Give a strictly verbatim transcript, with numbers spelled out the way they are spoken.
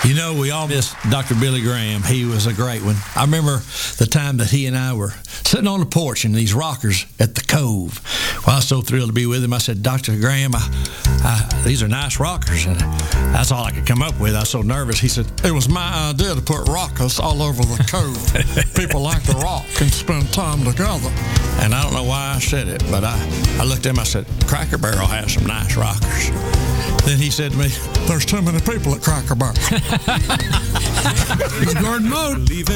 You know, we all miss Doctor Billy Graham. He was a great one. I remember the time that he and I were sitting on the porch in these rockers at the Cove. Well, I was so thrilled to be with him. I said, Doctor Graham, I, I, these are nice rockers. And that's all I could come up with. I was so nervous. He said, it was my idea to put rockers all over the Cove. People like to rock and spend time together. And I don't know why I said it, but I, I looked at him, I said, Cracker Barrel has some nice rockers. Then he said to me, there's too many people at Cracker Barrel. Garden Mode.